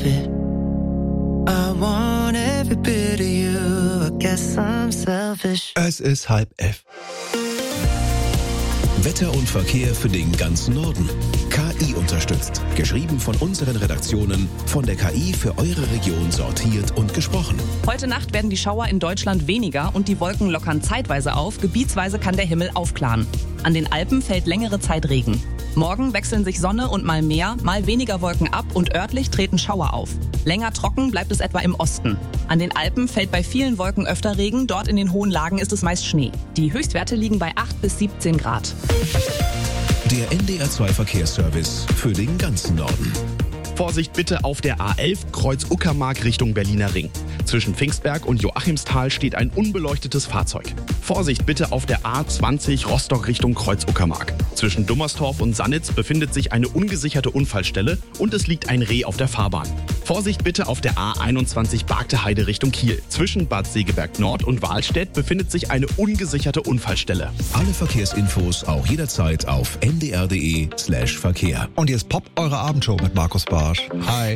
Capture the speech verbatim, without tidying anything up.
it. I want every bit of you. I guess I'm selfish. Es ist halb elf. Wetter und Verkehr für den ganzen Norden. K I unterstützt. Geschrieben von unseren Redaktionen, von der K I für eure Region sortiert und gesprochen. Heute Nacht werden die Schauer in Deutschland weniger und die Wolken lockern zeitweise auf. Gebietsweise kann der Himmel aufklaren. An den Alpen fällt längere Zeit Regen. Morgen wechseln sich Sonne und mal mehr, mal weniger Wolken ab und örtlich treten Schauer auf. Länger trocken bleibt es etwa im Osten. An den Alpen fällt bei vielen Wolken öfter Regen, dort in den hohen Lagen ist es meist Schnee. Die Höchstwerte liegen bei acht bis siebzehn Grad. Der N D R zwei Verkehrsservice für den ganzen Norden. Vorsicht bitte auf der A elf Kreuz Uckermark Richtung Berliner Ring. Zwischen Pfingstberg und Joachimsthal steht ein unbeleuchtetes Fahrzeug. Vorsicht bitte auf der A zwanzig Rostock Richtung Kreuz Uckermark. Zwischen Dummerstorf und Sannitz befindet sich eine ungesicherte Unfallstelle und es liegt ein Reh auf der Fahrbahn. Vorsicht bitte auf der A einundzwanzig Bargteheide Richtung Kiel. Zwischen Bad Segeberg Nord und Wahlstedt befindet sich eine ungesicherte Unfallstelle. Alle Verkehrsinfos auch jederzeit auf n d r punkt d e slash Verkehr. Und jetzt poppt eure Abendshow mit Markus Barsch. Hi.